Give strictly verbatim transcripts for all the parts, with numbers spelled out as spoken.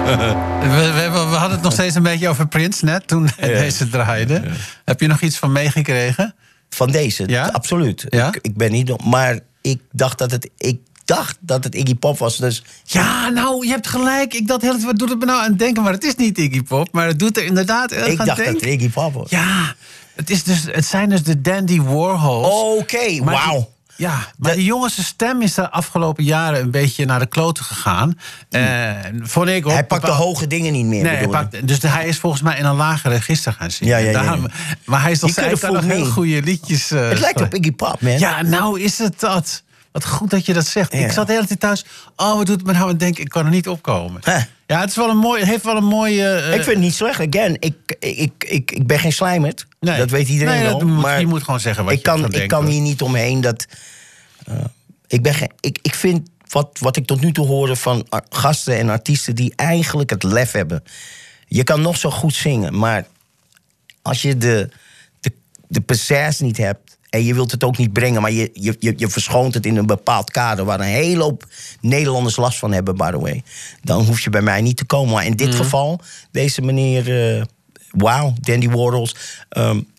we, we, we hadden het nog steeds een beetje over Prince net, toen ja. deze draaide. Ja. Heb je nog iets van meegekregen? Van deze? Ja? Absoluut. Ja? Ik, ik ben niet... Maar ik dacht dat het... Ik dacht dat het Iggy Pop was, dus... Ja, nou, je hebt gelijk. Ik dacht, wat doet het me nou aan het denken? Maar het is niet Iggy Pop, maar het doet er inderdaad erg aan Ik dacht denken. dat het Iggy Pop was. Ja, het, is dus, het zijn dus de Dandy Warhols. Oké, okay, wauw. Ja, maar de... die jongens stem is de afgelopen jaren een beetje naar de kloten gegaan. Hmm. Uh, vond ik ook hij pakt bepaald... de hoge dingen niet meer. Nee, hij pakt, dus de, hij is volgens mij in een lager register gaan zingen. Ja, ja, ja, ja. Daar, maar hij is nog steeds nog heel goede liedjes. Uh, het lijkt op Iggy Pop, man. Ja, nou is het dat. Wat goed dat je dat zegt. Ja. Ik zat de hele tijd thuis. Oh, wat doet het me nou? En denk ik kan er niet opkomen. Huh. Ja, het is wel een mooi, heeft wel een mooie. Uh... Ik vind het niet slecht. Again, ik, ik, ik, ik ben geen slijmerd. Nee. Dat weet iedereen nee, wel. Dat moet, maar je moet gewoon zeggen wat ik je kan, van denkt. Ik kan hier niet omheen dat. Uh, ik ben geen. Ik, ik vind wat, wat ik tot nu toe hoorde van gasten en artiesten die eigenlijk het lef hebben. Je kan nog zo goed zingen, maar als je de, de, de pizzazz niet hebt. En je wilt het ook niet brengen, maar je, je, je verschoont het in een bepaald kader waar een hele hoop Nederlanders last van hebben, by the way. Dan hoef je bij mij niet te komen. Maar in dit mm-hmm. geval, deze meneer, uh, wauw, Dandy Warhols, um,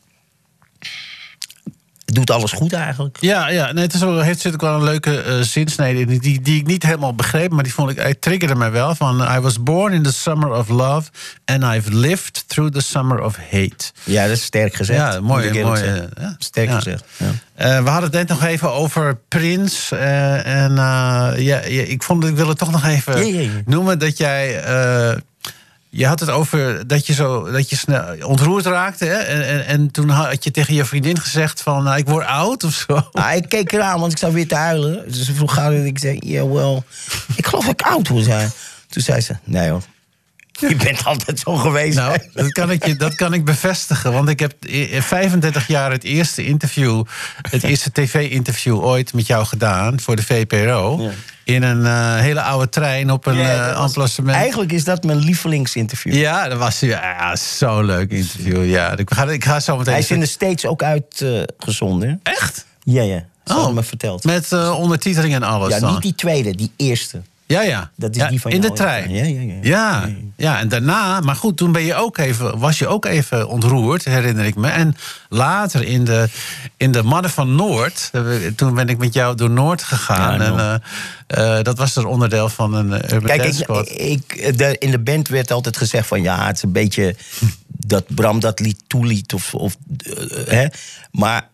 doet alles goed eigenlijk. Ja, ja nee, het is ook, heeft natuurlijk wel een leuke uh, zinsnede in, die, die ik niet helemaal begreep, maar die vond ik, hij triggerde mij wel. Van, I was born in the summer of love and I've lived through the summer of hate. Ja, dat is sterk gezegd. Ja, mooi. mooi uh, ja. Sterk ja. gezegd. Ja. Uh, we hadden het net nog even over Prince. Uh, en uh, ja, ja, ik vond ik wil het toch nog even ja, ja, ja. noemen dat jij. Uh, Je had het over dat je zo dat je snel ontroerd raakte. Hè? En, en, en toen had je tegen je vriendin gezegd van, nou, ik word oud of zo. Nou, ik keek eraan, want ik zou weer te huilen. Dus ze vroeg gauw en ik zei, ja, yeah, well, ik geloof dat ik oud moet zijn. Toen zei ze, nee hoor. Je bent altijd zo geweest. Nou, dat kan, ik je, dat kan ik bevestigen. Want ik heb vijfendertig jaar het eerste interview, het eerste tv-interview ooit met jou gedaan voor de V P R O. Ja. In een uh, hele oude trein op een ja, uh, emplacement. Eigenlijk is dat mijn lievelingsinterview. Ja, dat was ja, zo'n leuk interview. Ja, ik ga, ik ga zo meteen. Hij is in de States ook uitgezonden. Uh, Echt? Ja, ja. Ze oh, hadden me verteld. Met uh, ondertiteling en alles. Ja, dan. Niet die tweede, die eerste. Ja, ja. Dat is ja, die van in jou. de trein. Ja, ja, ja. Ja, ja, ja, en daarna, maar goed, toen ben je ook even, was je ook even ontroerd, herinner ik me. En later in de, in de Mannen van Noord, toen ben ik met jou door Noord gegaan. Ja, en uh, uh, dat was er onderdeel van een uh, Urban Kijk, Dance Squad. ik, ik, de, in de band werd altijd gezegd van, ja, het is een beetje dat Bram dat lied toeliet. Of, of, uh, hè. Maar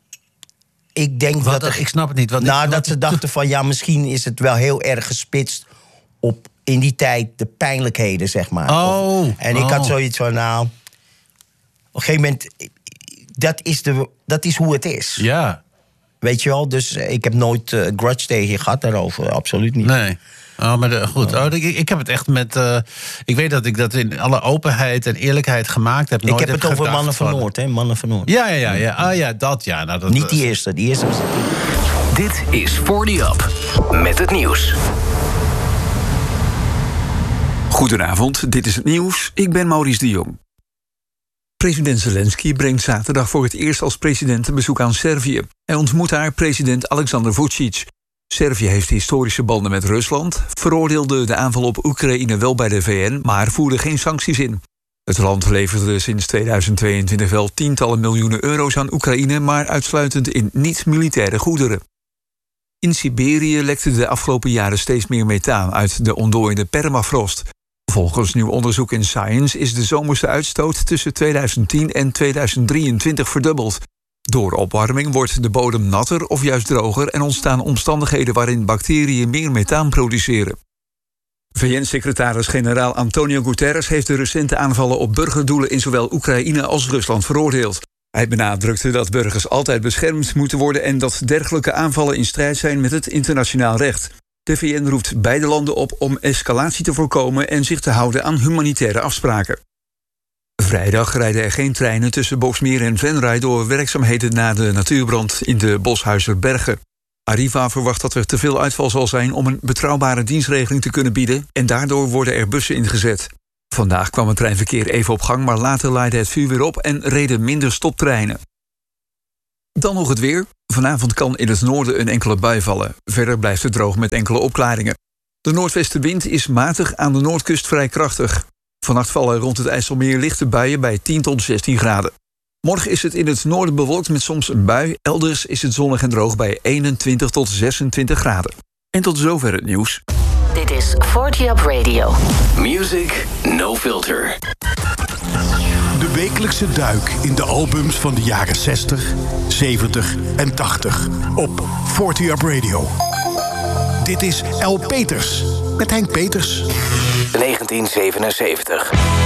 ik denk wat, dat... Er, ik snap het niet. Wat, nou, wat, dat ze dachten van, ja, misschien is het wel heel erg gespitst op in die tijd de pijnlijkheden, zeg maar. Oh, of, en ik oh. had zoiets van, nou, op een gegeven moment, dat is, de, dat is hoe het is. Ja. Weet je wel, dus ik heb nooit uh, grudge tegen je gehad daarover, absoluut niet. Nee. Oh, maar de, goed, oh, ik, ik heb het echt met... Uh, ik weet dat ik dat in alle openheid en eerlijkheid gemaakt heb. Nooit ik heb het over Mannen van, van Noord, hè? Mannen van Noord. Ja, ja, ja. ja. Ah, ja dat, ja. Nou, dat, niet die eerste, die eerste was... Dit is For The Up, met het nieuws. Goedenavond, dit is het nieuws. Ik ben Maurice de Jong. President Zelensky brengt zaterdag voor het eerst als president een bezoek aan Servië. Hij ontmoet daar president Alexander Vučić. Servië heeft historische banden met Rusland, veroordeelde de aanval op Oekraïne wel bij de V N, maar voerde geen sancties in. Het land leverde sinds tweeduizend tweeëntwintig wel tientallen miljoenen euro's aan Oekraïne, maar uitsluitend in niet-militaire goederen. In Siberië lekte de afgelopen jaren steeds meer methaan uit de ontdooiende permafrost. Volgens nieuw onderzoek in Science is de zomerse uitstoot tussen tweeduizend tien en tweeduizend drieëntwintig verdubbeld. Door opwarming wordt de bodem natter of juist droger en ontstaan omstandigheden waarin bacteriën meer methaan produceren. V N-secretaris-generaal Antonio Guterres heeft de recente aanvallen op burgerdoelen in zowel Oekraïne als Rusland veroordeeld. Hij benadrukte dat burgers altijd beschermd moeten worden en dat dergelijke aanvallen in strijd zijn met het internationaal recht. De V N roept beide landen op om escalatie te voorkomen en zich te houden aan humanitaire afspraken. Vrijdag rijden er geen treinen tussen Boxmeer en Venray door werkzaamheden na de natuurbrand in de Boshuizerbergen. Arriva verwacht dat er te veel uitval zal zijn om een betrouwbare dienstregeling te kunnen bieden en daardoor worden er bussen ingezet. Vandaag kwam het treinverkeer even op gang, maar later laaide het vuur weer op en reden minder stoptreinen. Dan nog het weer. Vanavond kan in het noorden een enkele bui vallen. Verder blijft het droog met enkele opklaringen. De noordwestenwind is matig, aan de noordkust vrij krachtig. Vannacht vallen rond het IJsselmeer lichte buien bij tien tot zestien graden. Morgen is het in het noorden bewolkt met soms een bui. Elders is het zonnig en droog bij eenentwintig tot zesentwintig graden. En tot zover het nieuws. Dit is forty Up Radio. Music no filter. De wekelijkse duik in de albums van de jaren zestig, zeventig en tachtig op forty Up Radio. Dit is El Peters met Henk Peters. negentien zevenenzeventig.